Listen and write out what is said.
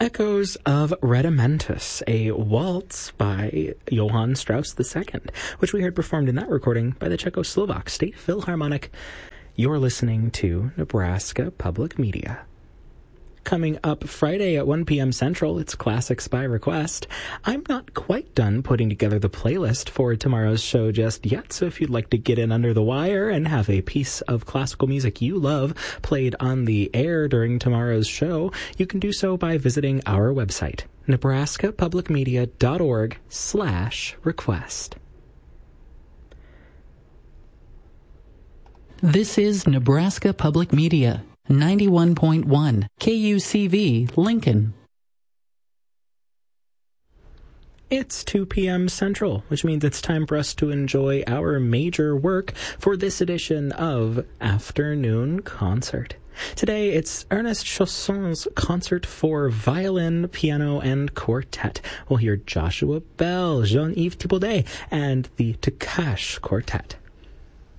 Echoes of Rudimentice, a waltz by Johann Strauss II, which we heard performed in that recording by the Czechoslovak State Philharmonic. You're listening to Nebraska Public Media. Coming up Friday at 1 p.m. Central, it's Classics by Request. I'm not quite done putting together the playlist for tomorrow's show just yet, so if you'd like to get in under the wire and have a piece of classical music you love played on the air during tomorrow's show, you can do so by visiting our website, nebraskapublicmedia.org/request. This is Nebraska Public Media. 91.1 KUCV Lincoln. It's 2 p.m. Central, which means it's time for us to enjoy our major work for this edition of Afternoon Concert. Today, it's Ernest Chausson's Concert for Violin, Piano, and Quartet. We'll hear Joshua Bell, Jean-Yves Thibaudet, and the Takash Quartet.